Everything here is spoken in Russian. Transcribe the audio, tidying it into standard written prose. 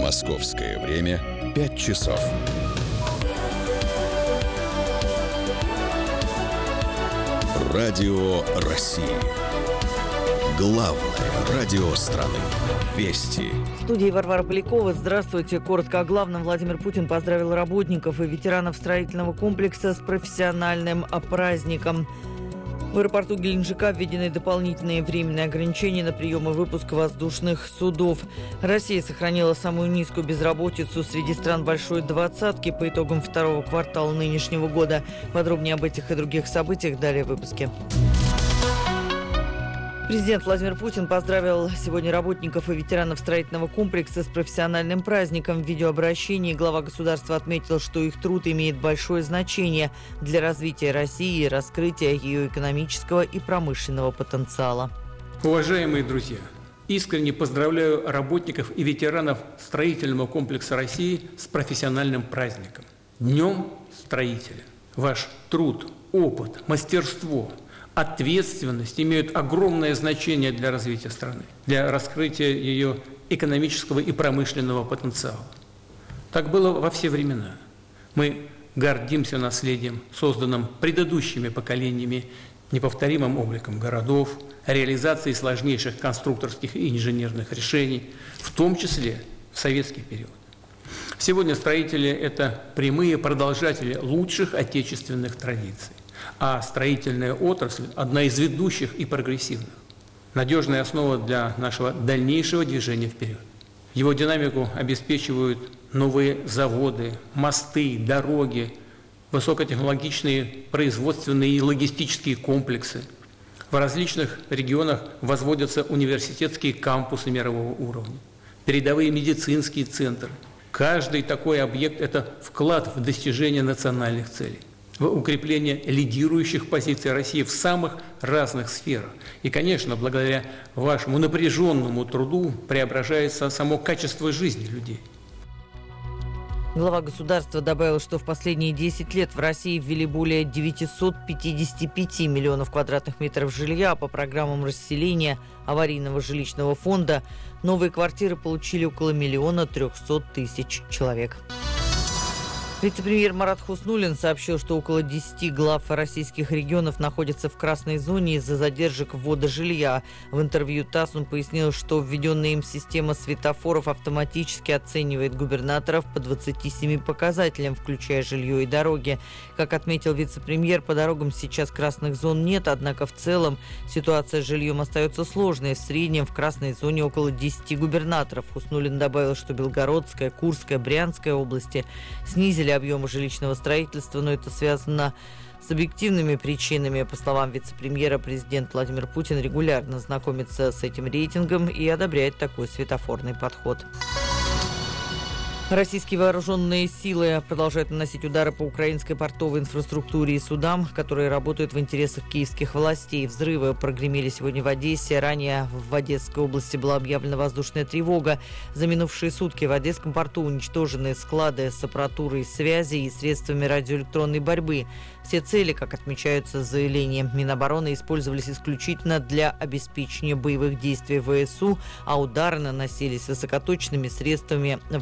Московское время 5 часов. Радио России. Главное радио страны. Вести. В студии Варвара Полякова. Здравствуйте. Коротко о главном. Владимир Путин поздравил работников и ветеранов строительного комплекса с профессиональным праздником. В аэропорту Геленджика введены дополнительные временные ограничения на прием и выпуск воздушных судов. Россия сохранила самую низкую безработицу среди стран Большой Двадцатки по итогам второго квартала нынешнего года. Подробнее об этих и других событиях далее в выпуске. Президент Владимир Путин поздравил сегодня работников и ветеранов строительного комплекса с профессиональным праздником. В видеообращении глава государства отметил, что их труд имеет большое значение для развития России и раскрытия ее экономического и промышленного потенциала. Уважаемые друзья, искренне поздравляю работников и ветеранов строительного комплекса России с профессиональным праздником. Днем строителя. Ваш труд, опыт, мастерство, ответственность имеют огромное значение для развития страны, для раскрытия ее экономического и промышленного потенциала. Так было во все времена. Мы гордимся наследием, созданным предыдущими поколениями, неповторимым обликом городов, реализацией сложнейших конструкторских и инженерных решений, в том числе в советский период. Сегодня строители – это прямые продолжатели лучших отечественных традиций. А строительная отрасль – одна из ведущих и прогрессивных. Надежная основа для нашего дальнейшего движения вперед. Его динамику обеспечивают новые заводы, мосты, дороги, высокотехнологичные производственные и логистические комплексы. В различных регионах возводятся университетские кампусы мирового уровня, передовые медицинские центры. Каждый такой объект – это вклад в достижение национальных целей, в укрепление лидирующих позиций России в самых разных сферах. И, конечно, благодаря вашему напряженному труду преображается само качество жизни людей. Глава государства добавил, что в последние 10 лет в России ввели более 955 миллионов квадратных метров жилья, а по программам расселения аварийного жилищного фонда новые квартиры получили около 1 300 000 человек. Вице-премьер Марат Хуснуллин сообщил, что около 10 глав российских регионов находятся в красной зоне из-за задержек ввода жилья. В интервью ТАСС он пояснил, что введенная им система светофоров автоматически оценивает губернаторов по 27 показателям, включая жилье и дороги. Как отметил вице-премьер, по дорогам сейчас красных зон нет, однако в целом ситуация с жильем остается сложной. В среднем в красной зоне около 10 губернаторов. Хуснуллин добавил, что Белгородская, Курская, Брянская области снизили объемы жилищного строительства, но это связано с объективными причинами. По словам вице-премьера, президент Владимир Путин регулярно знакомится с этим рейтингом и одобряет такой светофорный подход. Российские вооруженные силы продолжают наносить удары по украинской портовой инфраструктуре и судам, которые работают в интересах киевских властей. Взрывы прогремели сегодня в Одессе. Ранее в Одесской области была объявлена воздушная тревога. За минувшие сутки в Одесском порту уничтожены склады с аппаратурой связи и средствами радиоэлектронной борьбы. Все цели, как отмечаются заявлением Минобороны, использовались исключительно для обеспечения боевых действий ВСУ, а удары наносились высокоточными средствами